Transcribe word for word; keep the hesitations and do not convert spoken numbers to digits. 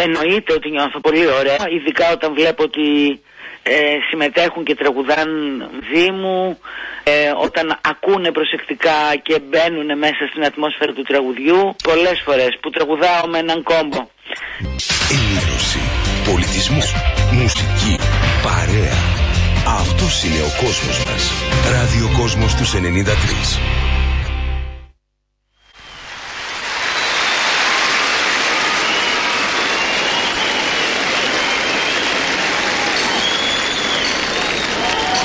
εννοείται ότι νιώθω πολύ ωραία, ειδικά όταν βλέπω ότι ε, συμμετέχουν και τραγουδάν μαζί μου, ε, όταν ακούνε προσεκτικά και μπαίνουν μέσα στην ατμόσφαιρα του τραγουδιού. Πολλές φορές που τραγουδάω με έναν κόμπο. Ενήλωση, πολιτισμός, μουσική, παρέα. Αυτός είναι ο κόσμος μας. Ραδιοκόσμος τους ενενήντα τρία.